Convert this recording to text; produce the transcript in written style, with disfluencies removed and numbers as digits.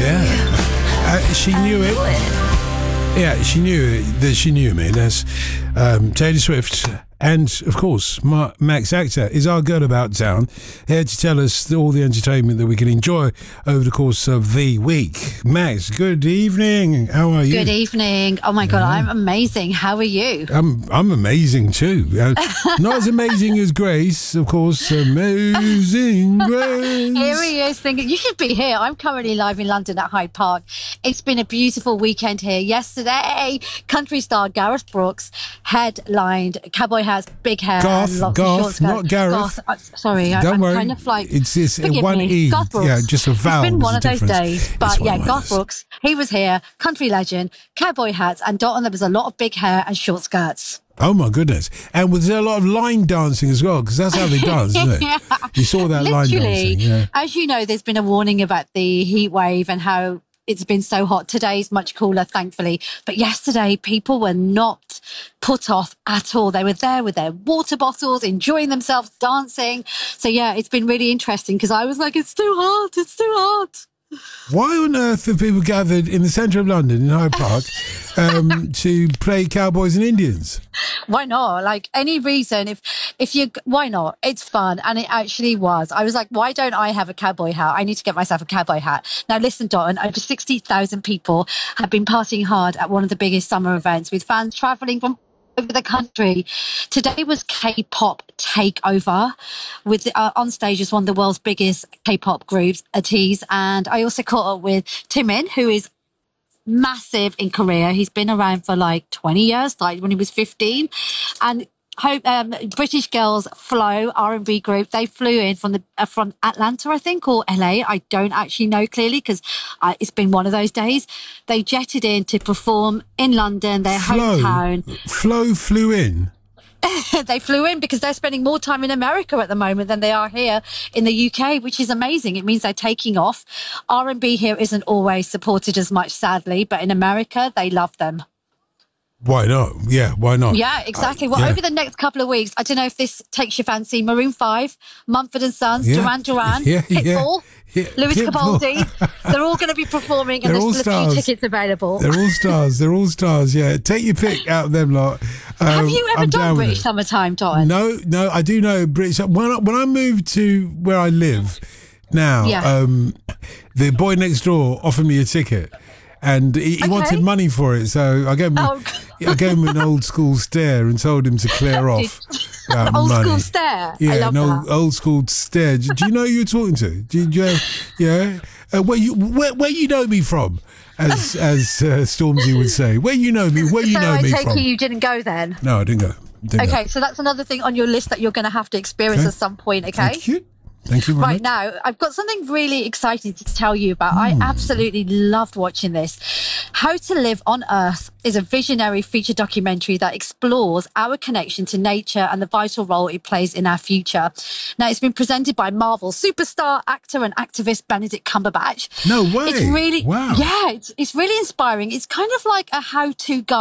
Yeah. She knew it. Yeah, she knew that she knew me. That's Taylor Swift. And, of course, Max Actor is our girl about town, here to tell us all the entertainment that we can enjoy over the course of the week. Max, good evening. How are you? Good evening. Oh, my God, I'm amazing. How are you? I'm amazing, too. Not as amazing as Grace, of course. Amazing Grace. Here he is thinking, you should be here. I'm currently live in London at Hyde Park. It's been a beautiful weekend here. Yesterday, country star Gareth Brooks headlined Cowboy Hats, big hair, and lots of short skirts. Not Gareth. Sorry, I'm worry. kind of like... It's this one E. Garth Brooks. Yeah, just a vowel. It's been one of those difference. days. But yeah, Garth Brooks, he was here, country legend, cowboy hats, and Dot, and there was a lot of big hair and short skirts. Oh my goodness. And was there a lot of line dancing as well? Because that's how they dance, isn't it? Yeah. You saw that line dancing. Yeah. As you know, there's been a warning about the heat wave and how it's been so hot. Today's much cooler, thankfully. But yesterday, people were not put off at all. They were there with their water bottles, enjoying themselves, dancing. So yeah, it's been really interesting because I was like, it's too hot. It's too hot. Why on earth have people gathered in the centre of London, in Hyde Park, to play cowboys and Indians? Why not? Like, any reason, why not? It's fun. And it actually was. I was like, why don't I have a cowboy hat? I need to get myself a cowboy hat. Now, listen, Dotton, over 60,000 people have been partying hard at one of the biggest summer events, with fans travelling from over the country. Today was K-pop Takeover, with on stage is one of the world's biggest K-pop groups, ATEEZ, and I also caught up with Taemin, who is massive in Korea. He's been around for like 20 years, started when he was 15, and British girls Flow R&B group, they flew in from Atlanta, I think, or LA. I don't actually know clearly because it's been one of those days. They jetted in to perform in London, their hometown. Flow flew in. They flew in because they're spending more time in America at the moment than they are here in the UK, which is amazing. It means they're taking off. R&B here isn't always supported as much, sadly, but in America, they love them. Why not? Yeah, why not? Yeah, exactly. Well, over the next couple of weeks, I don't know if this takes your fancy, Maroon 5, Mumford & Sons, Duran Duran, Pitbull, Lewis Capaldi. They're all going to be performing, and there's still a few tickets available. They're all stars. They're all stars, yeah. Take your pick out of them lot. Have you ever done British Summertime, Dotton? No, I do know British. When I moved to where I live now, the boy next door offered me a ticket. And he wanted money for it, so I gave him an old school stare and told him to clear off. Old school stare? Yeah, I love that. Old school stare. Do you know who you're talking to? Where you know me from, as Stormzy would say. Where you know me? Where you know me from? So I take it you didn't go then? No, I didn't go. Okay, so that's another thing on your list that you're going to have to experience at some point, okay? Thank you very much. Now, I've got something really exciting to tell you about. I absolutely loved watching this. How to Live on Earth is a visionary feature documentary that explores our connection to nature and the vital role it plays in our future. Now, it's been presented by Marvel superstar, actor and activist Benedict Cumberbatch. No way. It's really, wow. Yeah, it's really inspiring. It's kind of like a how-to guide